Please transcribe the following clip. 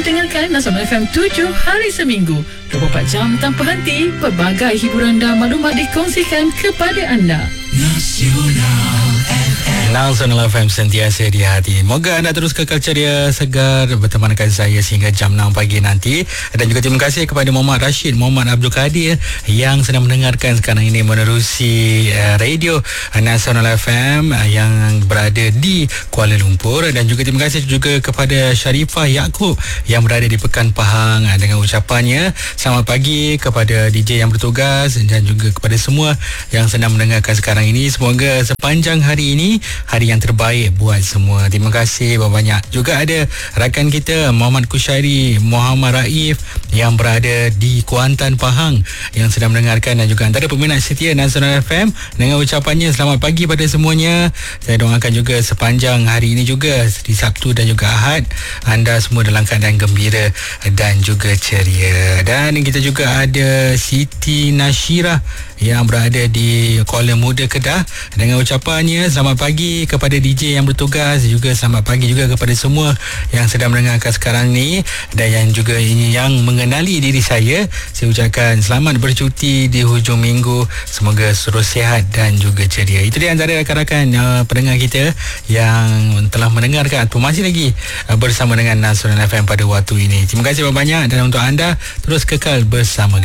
dengarkan Nasional FM 7 hari seminggu 24 jam tanpa henti. Pelbagai hiburan dan maklumat dikongsikan kepada anda. Nasional FM sentiasa di hati. Moga anda terus kekal ceria, segar bertemankan saya sehingga jam 6 pagi nanti. Dan juga terima kasih kepada Muhammad Rashid, Muhammad Abdul Kadir yang sedang mendengarkan sekarang ini menerusi radio Nasional FM yang berada di Kuala Lumpur. Dan juga terima kasih juga kepada Sharifah Yaakob yang berada di Pekan Pahang dengan ucapannya selamat pagi kepada DJ yang bertugas dan juga kepada semua yang sedang mendengarkan sekarang ini. Semoga sepanjang hari ini hari yang terbaik buat semua. Terima kasih banyak. Juga ada rakan kita Muhammad Kusyari, Muhammad Raif yang berada di Kuantan Pahang yang sedang mendengarkan, dan juga antara peminat setia Nasional FM dengan ucapannya selamat pagi pada semuanya. Saya doakan juga sepanjang hari ini juga di Sabtu dan juga Ahad anda semua dalam keadaan gembira dan juga ceria. Dan kita juga ada Siti Nashira yang berada di Kuala Muda, Kedah dengan ucapannya selamat pagi kepada DJ yang bertugas, juga selamat pagi juga kepada semua yang sedang mendengarkan sekarang ni, dan yang juga ini yang mengenali diri saya ucapkan selamat bercuti di hujung minggu, semoga terus sihat dan juga ceria. Itu dia antara rakan-rakan pendengar kita yang telah mendengarkan atau masih lagi bersama dengan Nasional FM pada waktu ini. Terima kasih banyak, dan untuk anda terus kekal bersama